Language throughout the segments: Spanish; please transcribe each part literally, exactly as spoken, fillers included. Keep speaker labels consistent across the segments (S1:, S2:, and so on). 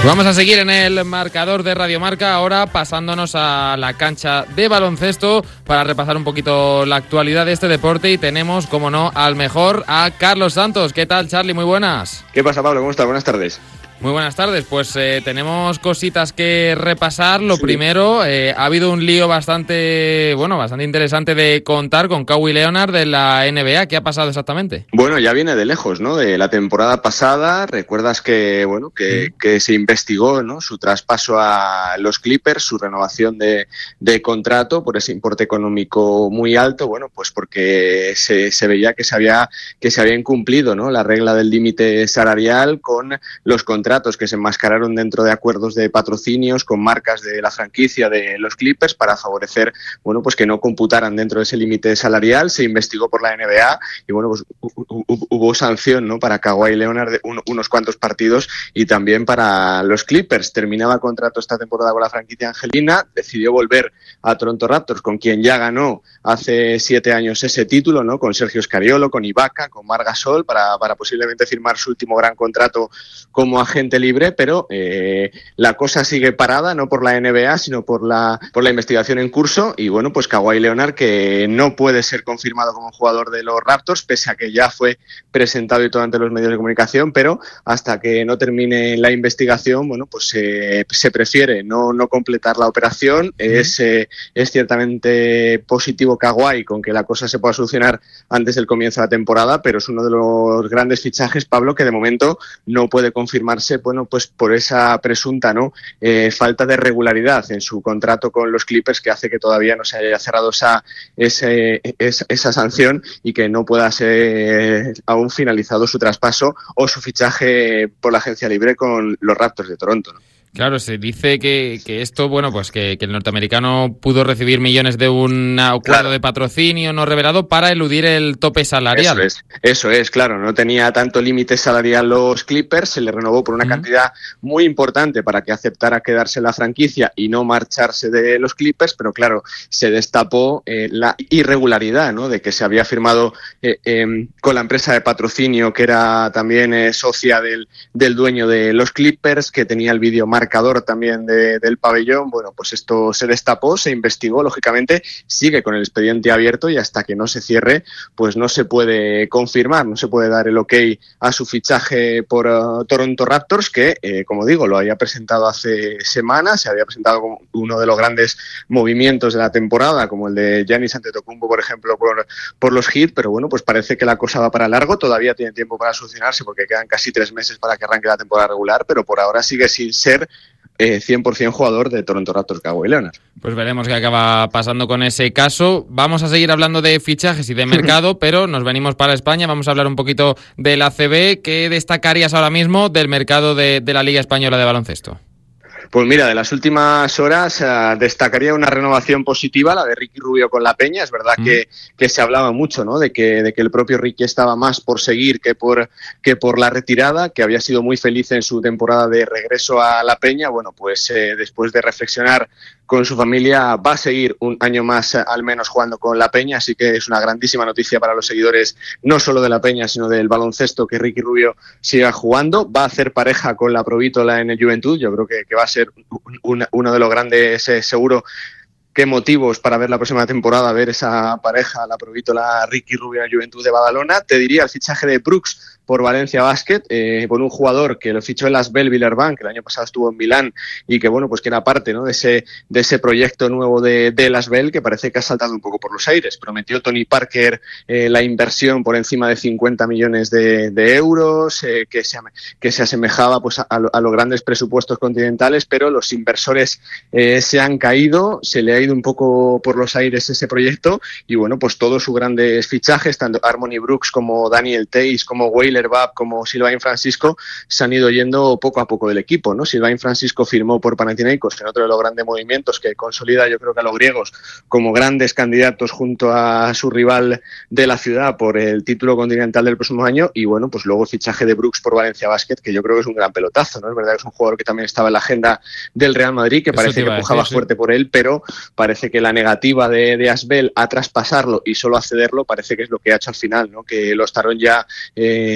S1: Vamos a seguir en el marcador de Radio Marca, ahora pasándonos a la cancha de baloncesto para repasar un poquito la actualidad de este deporte, y tenemos, como no, al mejor, a Carlos Santos. ¿Qué tal, Charly? Muy buenas.
S2: ¿Qué pasa, Pablo? ¿Cómo estás? Buenas tardes.
S1: Muy buenas tardes, pues eh, tenemos cositas que repasar. Lo
S2: sí.
S1: primero, eh, ha habido un lío bastante, bueno, bastante interesante de contar con Kawhi Leonard de la N B A. ¿Qué ha pasado exactamente?
S2: Bueno, ya viene de lejos, ¿no? De la temporada pasada, recuerdas que, bueno, que, mm. que se investigó, ¿no? Su traspaso a los Clippers, su renovación de, de contrato por ese importe económico muy alto, bueno, pues porque se, se veía que se había, que se había incumplido, ¿no? La regla del límite salarial con los contratos que se enmascararon dentro de acuerdos de patrocinios con marcas de la franquicia de los Clippers para favorecer, bueno, pues que no computaran dentro de ese límite salarial. Se investigó por la N B A y, bueno, pues hubo sanción, ¿no? Para Kawhi Leonard de un, unos cuantos partidos, y también para los Clippers. Terminaba contrato esta temporada con la franquicia angelina, decidió volver a Toronto Raptors, con quien ya ganó hace siete años ese título, ¿no? Con Sergio Scariolo, con Ibaka, con Marc Gasol, para, para posiblemente firmar su último gran contrato como agente libre, pero eh, la cosa sigue parada, no por la N B A, sino por la por la investigación en curso. Y bueno, pues Kawhi Leonard, que no puede ser confirmado como jugador de los Raptors, pese a que ya fue presentado y todo ante los medios de comunicación, pero hasta que no termine la investigación, bueno, pues eh, se prefiere no, no completar la operación. Mm. Es, eh, es ciertamente positivo Kawhi con que la cosa se pueda solucionar antes del comienzo de la temporada, pero es uno de los grandes fichajes, Pablo, que de momento no puede confirmarse, bueno, pues por esa presunta, ¿no? Eh, falta de regularidad en su contrato con los Clippers, que hace que todavía no se haya cerrado esa, ese, esa, esa sanción y que no pueda ser aún finalizado su traspaso o su fichaje por la agencia libre con los Raptors de Toronto, ¿no?
S1: Claro, se dice que, que esto, bueno, pues que, que el norteamericano pudo recibir millones de un acuerdo claro. de patrocinio no revelado para eludir el tope salarial.
S2: Eso es, eso es, claro, no tenía tanto límite salarial los Clippers, se le renovó por una uh-huh. cantidad muy importante para que aceptara quedarse en la franquicia y no marcharse de los Clippers, pero claro, se destapó eh, la irregularidad, ¿no? De que se había firmado eh, eh, con la empresa de patrocinio, que era también eh, socia del, del dueño de los Clippers, que tenía el vídeo marcador también de, del pabellón. Bueno, pues esto se destapó, se investigó, lógicamente sigue con el expediente abierto, y hasta que no se cierre, pues no se puede confirmar, no se puede dar el ok a su fichaje por uh, Toronto Raptors, que, eh, como digo, lo había presentado hace semanas, se había presentado como uno de los grandes movimientos de la temporada, como el de Giannis Antetokounmpo, por ejemplo, por, por los Heat, pero bueno, pues parece que la cosa va para largo, todavía tiene tiempo para solucionarse porque quedan casi tres meses para que arranque la temporada regular, pero por ahora sigue sin ser Eh, cien por ciento jugador de Toronto Raptors, Kawhi Leonard.
S1: Pues veremos qué acaba pasando con ese caso. Vamos a seguir hablando de fichajes y de mercado, pero nos venimos para España. Vamos a hablar un poquito del A C B. ¿Qué destacarías ahora mismo del mercado de, de la Liga Española de Baloncesto?
S2: Pues mira, de las últimas horas uh, destacaría una renovación positiva, la de Ricky Rubio con la Peña. Es verdad mm. que, que se hablaba mucho, ¿no? De que, de que el propio Ricky estaba más por seguir que por, que por la retirada, que había sido muy feliz en su temporada de regreso a la Peña. Bueno, pues eh, después de reflexionar con su familia, va a seguir un año más al menos jugando con la Peña, así que es una grandísima noticia para los seguidores no solo de la Peña, sino del baloncesto, que Ricky Rubio siga jugando. Va a hacer pareja con la Provítola en el Juventud. Yo creo que, que va a ser un, un, uno de los grandes, eh, seguro, qué motivos para ver la próxima temporada, ver esa pareja, la Provítola, Ricky Rubio en la Juventud de Badalona. Te diría el fichaje de Brooks por Valencia Basket, eh, por un jugador que lo fichó en Asvel Villarban, que el año pasado estuvo en Milán, y que bueno, pues que era parte, ¿no? de ese de ese proyecto nuevo de, de Asvel, que parece que ha saltado un poco por los aires. Prometió Tony Parker eh, la inversión por encima de cincuenta millones de, de euros, eh, que, se, que se asemejaba pues a, a los grandes presupuestos continentales, pero los inversores eh, se han caído, se le ha ido un poco por los aires ese proyecto, y bueno, pues todos sus grandes fichajes, tanto Harmony Brooks como Daniel Theis, como Wayler Bab, como Sylvain Francisco, se han ido yendo poco a poco del equipo, ¿no? Sylvain Francisco firmó por Panathinaikos, en otro de los grandes movimientos que consolida, yo creo, que a los griegos como grandes candidatos junto a su rival de la ciudad por el título continental del próximo año. Y bueno, pues luego el fichaje de Brooks por Valencia Basket, que yo creo que es un gran pelotazo, ¿no? Es verdad que es un jugador que también estaba en la agenda del Real Madrid, que parece que empujaba decir, fuerte sí. por él, pero parece que la negativa de, de Asvel a traspasarlo y solo a cederlo parece que es lo que ha hecho al final, ¿no? Que los Tarón ya eh,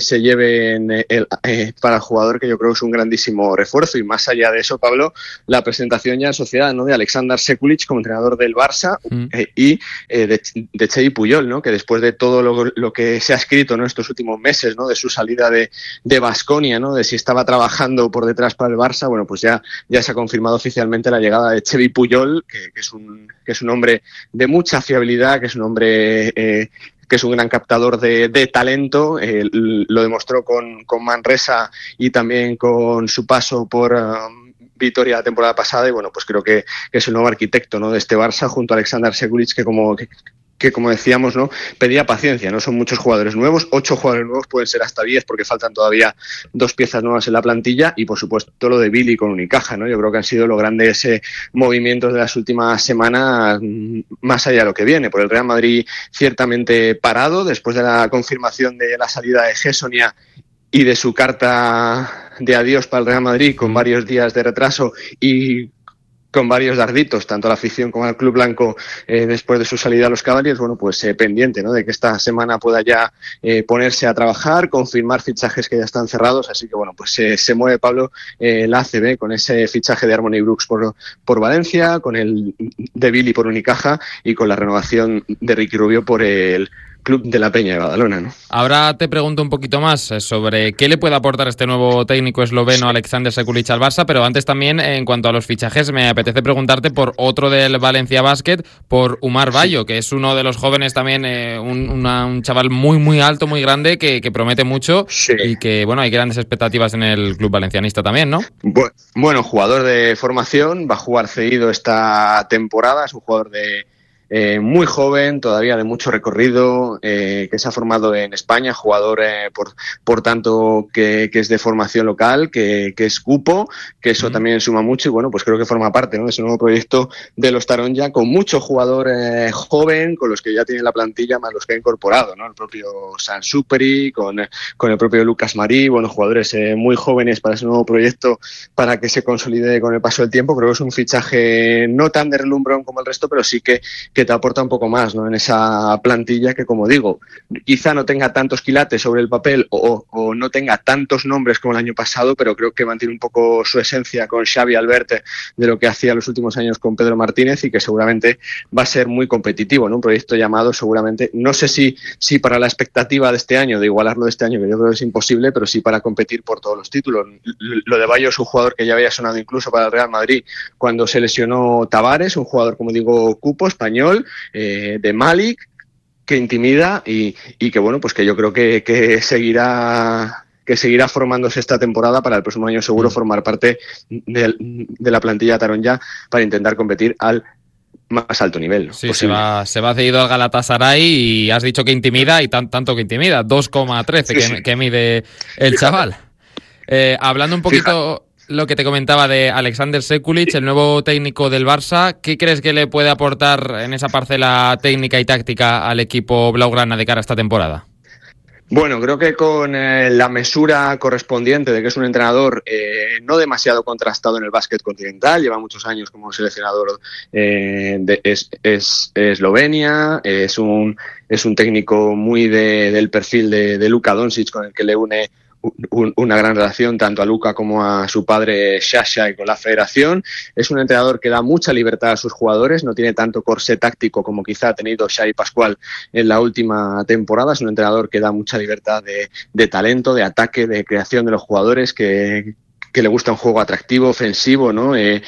S2: se lleven el, eh, para el jugador, que yo creo que es un grandísimo refuerzo. Y más allá de eso, Pablo, la presentación ya en sociedad, ¿no?, de Alexander Sekulic como entrenador del Barça mm. eh, y eh, de, de Xavi Puyol, ¿no?, que después de todo lo, lo que se ha escrito, ¿no?, estos últimos meses, ¿no?, de su salida de, de Baskonia, ¿no?, de si estaba trabajando por detrás para el Barça, bueno, pues ya, ya se ha confirmado oficialmente la llegada de Xavi Puyol, que, que, es un, que es un hombre de mucha fiabilidad, que es un hombre eh, que es un gran captador de, de talento, eh, lo demostró con, con Manresa y también con su paso por um, Vitoria la temporada pasada, y bueno, pues creo que, que es el nuevo arquitecto, ¿no?, de este Barça, junto a Alexander Sekulic, que como que, que como decíamos, ¿no?, pedía paciencia, no son muchos jugadores nuevos, ocho jugadores nuevos, pueden ser hasta diez porque faltan todavía dos piezas nuevas en la plantilla, y por supuesto lo de Billy con Unicaja, ¿no? Yo creo que han sido los grandes eh, movimientos de las últimas semanas, más allá de lo que viene, por el Real Madrid ciertamente parado después de la confirmación de la salida de Gessonia y de su carta de adiós para el Real Madrid, con varios días de retraso y con varios darditos, tanto a la afición como al club blanco, eh, después de su salida a los Cavaliers. Bueno, pues eh, pendiente, ¿no?, de que esta semana pueda ya eh, ponerse a trabajar, confirmar fichajes que ya están cerrados, así que bueno, pues eh, se mueve, Pablo, eh, la A C B con ese fichaje de Harmony Brooks por, por Valencia, con el de Billy por Unicaja y con la renovación de Ricky Rubio por el Club de la Peña de Badalona, ¿no?
S1: Ahora te pregunto un poquito más sobre qué le puede aportar este nuevo técnico esloveno, Alexander Sekulic, al Barça, pero antes también, en cuanto a los fichajes, me apetece preguntarte por otro del Valencia Basket, por Umar Bayo, sí, que es uno de los jóvenes también, eh, un, una, un chaval muy muy alto, muy grande, que, que promete mucho, sí, y que, bueno, hay grandes expectativas en el club valencianista también, ¿no?
S2: Bueno, jugador de formación, va a jugar cedido esta temporada, es un jugador de Eh, muy joven, todavía de mucho recorrido, eh, que se ha formado en España, jugador eh, por, por tanto que, que es de formación local, que, que es cupo, que eso mm. también suma mucho, y bueno, pues creo que forma parte, ¿no?, de ese nuevo proyecto de los Taronja, con mucho jugador eh, joven, con los que ya tienen la plantilla, más los que ha incorporado, ¿no?, el propio Sansuperi, con, con el propio Lucas Marí, bueno, jugadores eh, muy jóvenes para ese nuevo proyecto, para que se consolide con el paso del tiempo. Creo que es un fichaje no tan de relumbrón como el resto, pero sí que, que te aporta un poco más, ¿no?, en esa plantilla que, como digo, quizá no tenga tantos quilates sobre el papel o, o no tenga tantos nombres como el año pasado, pero creo que mantiene un poco su esencia con Xavi Albert de lo que hacía los últimos años con Pedro Martínez, y que seguramente va a ser muy competitivo, ¿no?, un proyecto llamado seguramente, no sé si, si para la expectativa de este año, de igualarlo de este año, que yo creo que es imposible, pero sí para competir por todos los títulos. Lo de Bayo es un jugador que ya había sonado incluso para el Real Madrid cuando se lesionó Tavares, un jugador, como digo, cupo, español, Eh, de Malik, que intimida y, y que bueno, pues que yo creo que, que seguirá que seguirá formándose esta temporada para el próximo año seguro formar parte de, de la plantilla Taronja para intentar competir al más alto nivel.
S1: Sí, se va, se va cedido al Galatasaray y has dicho que intimida, y tan, tanto que intimida, dos coma trece sí, que, sí. que mide el chaval. Eh, hablando un poquito... Fija. Lo que te comentaba de Alexander Sekulic, el nuevo técnico del Barça, ¿qué crees que le puede aportar en esa parcela técnica y táctica al equipo blaugrana de cara a esta temporada?
S2: Bueno, creo que con eh, la mesura correspondiente de que es un entrenador eh, no demasiado contrastado en el básquet continental, lleva muchos años como seleccionador eh, de es, es, Eslovenia, es un, es un técnico muy de, del perfil de, de Luka Doncic, con el que le une Un, una gran relación tanto a Luka como a su padre Sasha y con la federación. Es un entrenador que da mucha libertad a sus jugadores, no tiene tanto corsé táctico como quizá ha tenido Xavi Pascual en la última temporada. Es un entrenador que da mucha libertad de, de talento, de ataque, de creación de los jugadores, que, que le gusta un juego atractivo, ofensivo, ¿no? Eh,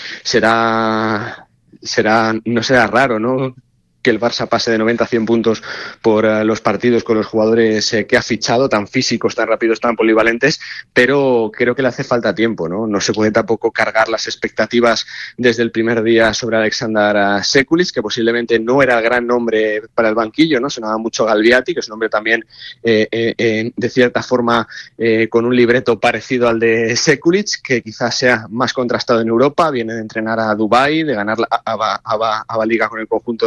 S2: será, será, no será raro, ¿no?, que el Barça pase de noventa a cien puntos por uh, los partidos con los jugadores eh, que ha fichado, tan físicos, tan rápidos, tan polivalentes, pero creo que le hace falta tiempo, ¿no? No se puede tampoco cargar las expectativas desde el primer día sobre Alexander Sekulic, que posiblemente no era el gran nombre para el banquillo, ¿no? Sonaba mucho Galviati, que es un hombre también eh, eh, eh, de cierta forma eh, con un libreto parecido al de Sekulic, que quizás sea más contrastado en Europa, viene de entrenar a Dubái, de ganar la, a, a, a, a la liga con el conjunto de Dubái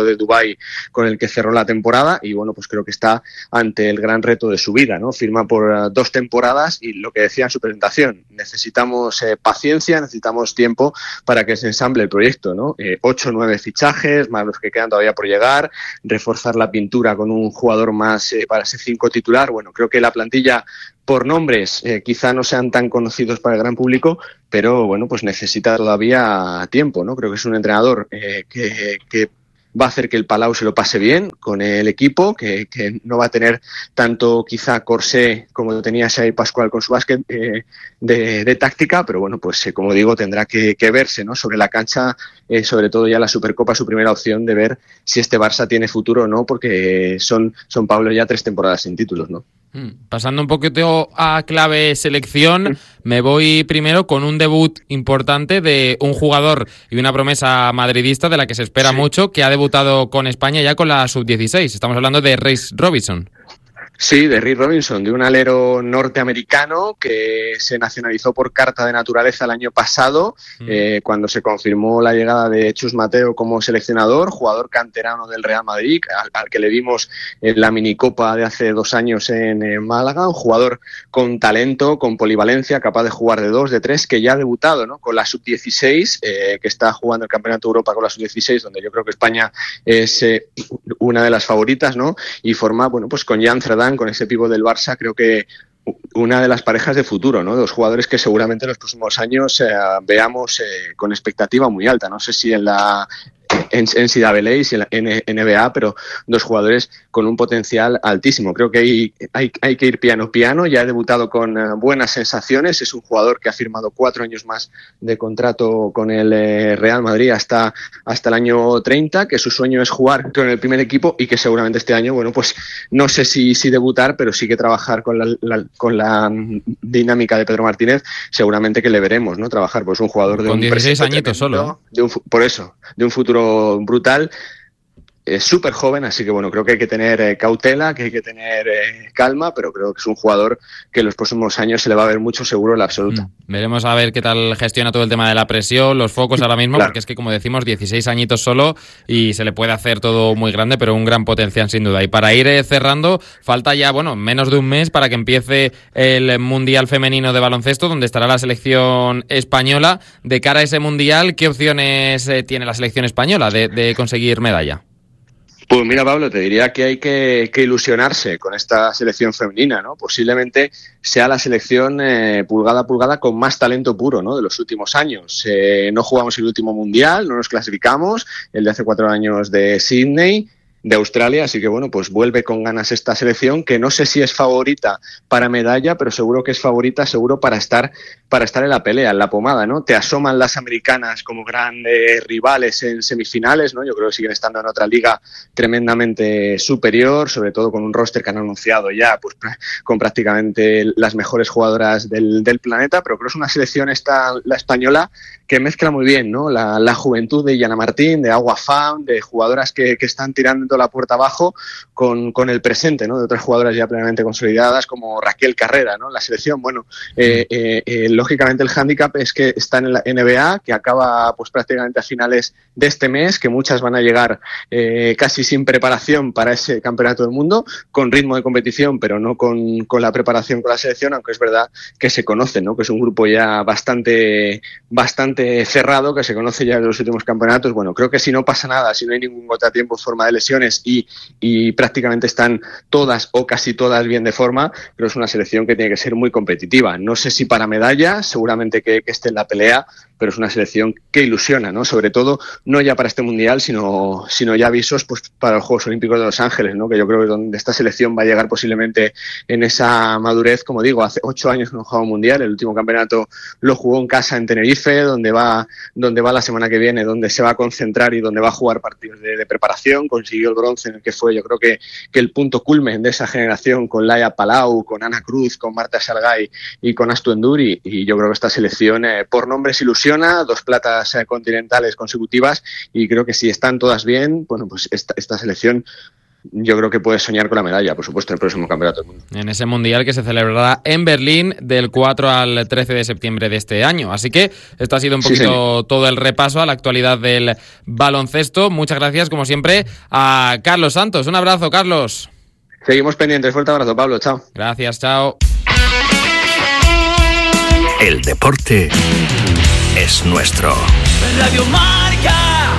S2: Uruguay con el que cerró la temporada y bueno, pues creo que está ante el gran reto de su vida, ¿no? Firma por uh, dos temporadas y lo que decía en su presentación, necesitamos eh, paciencia, necesitamos tiempo para que se ensamble el proyecto, ¿no? Eh, ocho o nueve fichajes, más los que quedan todavía por llegar, reforzar la pintura con un jugador más eh, para ese cinco titular. Bueno, creo que la plantilla por nombres eh, quizá no sean tan conocidos para el gran público, pero bueno, pues necesita todavía tiempo, ¿no? Creo que es un entrenador eh, que, que va a hacer que el Palau se lo pase bien con el equipo, que, que no va a tener tanto quizá corsé como tenía Xavi Pascual con su básquet eh, de, de táctica, pero bueno, pues eh, como digo, tendrá que, que verse, ¿no? Sobre la cancha, eh, sobre todo ya la Supercopa, su primera opción de ver si este Barça tiene futuro o no, porque son, son Pablo ya tres temporadas sin títulos, ¿no?
S1: Pasando un poquito a clave selección, me voy primero con un debut importante de un jugador y una promesa madridista de la que se espera sí. mucho, que ha debutado con España ya con la sub dieciséis. Estamos hablando de Reece Robinson.
S2: Sí, de Reece Robinson, de un alero norteamericano que se nacionalizó por carta de naturaleza el año pasado, mm. eh, cuando se confirmó la llegada de Chus Mateo como seleccionador, jugador canterano del Real Madrid, al, al que le vimos en la minicopa de hace dos años en, en Málaga, un jugador con talento, con polivalencia, capaz de jugar de dos, de tres, que ya ha debutado, ¿no? Con la sub dieciséis, eh, que está jugando el Campeonato de Europa con la sub dieciséis, donde yo creo que España es eh, una de las favoritas, ¿no? Y forma, bueno, pues con Jan Zerdán, con ese pívot del Barça, creo que una de las parejas de futuro, ¿no? Dos jugadores que seguramente en los próximos años eh, veamos eh, con expectativa muy alta. No sé si en la en N C A A y en la N B A, pero dos jugadores con un potencial altísimo. Creo que hay, hay, hay que ir piano piano. Ya ha debutado con uh, buenas sensaciones. Es un jugador que ha firmado cuatro años más de contrato con el eh, Real Madrid hasta, hasta el año treinta, que su sueño es jugar con el primer equipo y que seguramente este año, bueno, pues no sé si, si debutar, pero sí que trabajar con la, la, con la dinámica de Pedro Martínez, seguramente que le veremos, ¿no? Trabajar, pues un jugador de
S1: con
S2: un
S1: dieciséis añitos solo.
S2: De un, por eso, de un futuro brutal. Es súper joven, así que bueno, creo que hay que tener eh, cautela, que hay que tener eh, calma, pero creo que es un jugador que en los próximos años se le va a ver mucho seguro en la absoluta.
S1: Mm. Veremos a ver qué tal gestiona todo el tema de la presión, los focos ahora mismo, claro. Porque es que, como decimos, dieciséis añitos solo y se le puede hacer todo muy grande, pero un gran potencial sin duda. Y para ir eh, cerrando, falta ya, bueno, menos de un mes para que empiece el Mundial Femenino de Baloncesto, donde estará la selección española. De cara a ese Mundial, ¿qué opciones eh, tiene la selección española de, de conseguir medalla?
S2: Pues mira, Pablo, te diría que hay que, que ilusionarse con esta selección femenina, ¿no? Posiblemente sea la selección eh, pulgada a pulgada con más talento puro, ¿no? De los últimos años. Eh, no jugamos el último mundial, no nos clasificamos, el de hace cuatro años de Sydney, de Australia, así que bueno, pues vuelve con ganas esta selección, que no sé si es favorita para medalla, pero seguro que es favorita, seguro para estar para estar en la pelea, en la pomada, ¿no? Te asoman las americanas como grandes rivales en semifinales, ¿no? Yo creo que siguen estando en otra liga tremendamente superior, sobre todo con un roster que han anunciado ya, pues con prácticamente las mejores jugadoras del, del planeta, pero creo que es una selección esta, la española, que mezcla muy bien, ¿no? La, la juventud de Yana Martín, de Agua Fan, de jugadoras que, que están tirando la puerta abajo con, con el presente, ¿no? De otras jugadoras ya plenamente consolidadas como Raquel Carrera, ¿no? La selección, bueno, eh, eh, eh, lógicamente el hándicap es que están en la N B A, que acaba pues prácticamente a finales de este mes, que muchas van a llegar eh, casi sin preparación para ese campeonato del mundo, con ritmo de competición, pero no con, con la preparación con la selección, aunque es verdad que se conocen, ¿no? Que es un grupo ya bastante, bastante cerrado, que se conoce ya de los últimos campeonatos. Bueno, creo que si no pasa nada, si no hay ningún contratiempo en forma de lesiones y, y prácticamente están todas o casi todas bien de forma, pero es una selección que tiene que ser muy competitiva. No sé si para medalla, seguramente que, que esté en la pelea, pero es una selección que ilusiona, ¿no? Sobre todo, no ya para este Mundial, sino, sino ya avisos pues, para los Juegos Olímpicos de Los Ángeles, ¿no? Que yo creo que donde esta selección va a llegar posiblemente en esa madurez, como digo, hace ocho años que no jugaba un Mundial, el último campeonato lo jugó en casa en Tenerife, donde va, donde va la semana que viene, donde se va a concentrar y donde va a jugar partidos de, de preparación, consiguió el bronce en el que fue, yo creo que, que el punto culmen de esa generación con Laia Palau, con Ana Cruz, con Marta Salgay y con Astu Enduri, y yo creo que esta selección eh, por nombres ilusiona, dos platas eh, continentales consecutivas, y creo que si están todas bien, bueno, pues esta, esta selección yo creo que puede soñar con la medalla, por supuesto, en el próximo Campeonato del Mundo.
S1: En ese Mundial que se celebrará en Berlín del cuatro al trece de septiembre de este año. Así que esto ha sido un poquito sí, todo el repaso a la actualidad del baloncesto. Muchas gracias, como siempre, a Carlos Santos. Un abrazo, Carlos.
S2: Seguimos pendientes. Fuerte abrazo, Pablo. Chao.
S1: Gracias, chao.
S3: El deporte es nuestro.
S4: Radio Marca.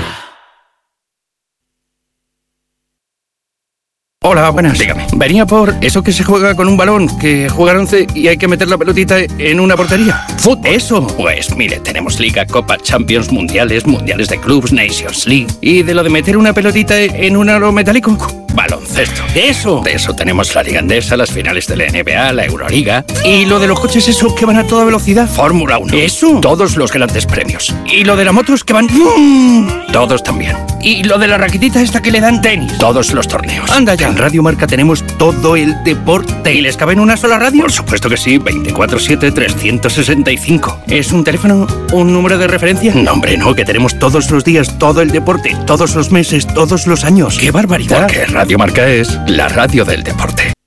S5: Hola, buenas. Dígame. Venía por eso que se juega con un balón, que juegan once y hay que meter la pelotita en una portería.
S3: ¿Fútbol?
S5: Eso.
S3: Pues mire, tenemos Liga, Copa, Champions, Mundiales, Mundiales de Clubs, Nations League.
S5: ¿Y de lo de meter una pelotita en un aro metálico?
S3: Baloncesto.
S5: Eso.
S3: De eso tenemos la Liga Endesa, las finales de la N B A, la Euroliga.
S5: ¿Y lo de los coches esos que van a toda velocidad?
S3: Fórmula uno.
S5: Eso.
S3: Todos los grandes premios.
S5: ¿Y lo de las motos que van...?
S3: Todos también.
S5: ¿Y lo de la raquetita esta que le dan tenis?
S3: Todos los torneos.
S5: Anda ya. En Radio Marca tenemos todo el deporte. ¿Y les cabe en una sola radio?
S3: Por supuesto que sí, veinticuatro siete, trescientos sesenta y cinco.
S5: ¿Es un teléfono, un número de referencia?
S3: No, hombre, no, que tenemos todos los días todo el deporte, todos los meses, todos los años.
S5: ¡Qué barbaridad!
S3: Porque Radio Marca es la radio del deporte.